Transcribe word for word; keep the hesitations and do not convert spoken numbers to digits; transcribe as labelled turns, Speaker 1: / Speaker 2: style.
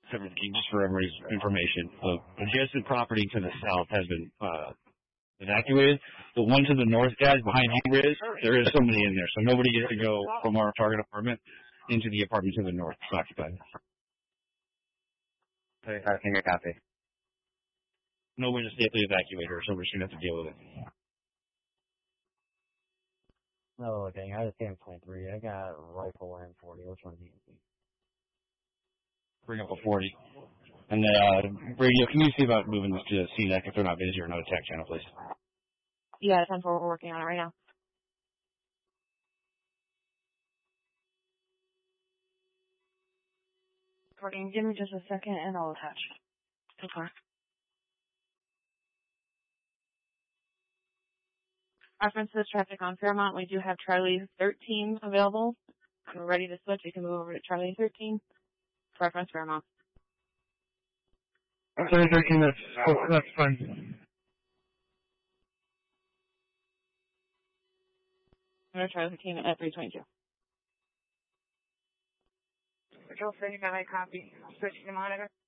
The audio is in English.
Speaker 1: just for everybody's information, the adjacent property to the south has been uh, evacuated. The one to the north, guys, behind you is, there is somebody in there, so nobody gets to go from our target apartment into the apartment to the north. It's occupied.
Speaker 2: thirty-five finger copy.
Speaker 1: Nobody just safely evacuate her, so we're just going to have to deal with it.
Speaker 2: No, dang, I just came twenty-three. I got rifle and forty. Which one do you think?
Speaker 1: Bring up a forty. And then, uh, radio, can you see about moving this to C NEC if they're not busy or not attack channel, please?
Speaker 3: Yeah, ten four, we're working on it right now. Recording, give me just a second and I'll attach. Okay. Reference to traffic on Fairmont, we do have Charlie thirteen available. If we're ready to switch, we can move over to Charlie thirteen. Reference Fairmont.
Speaker 4: Charlie thirteen, that's, oh, that's fine.
Speaker 3: I'm going to Charlie thirteen at three twenty-two.
Speaker 5: Control thirty-nine, copy. Switching to monitor.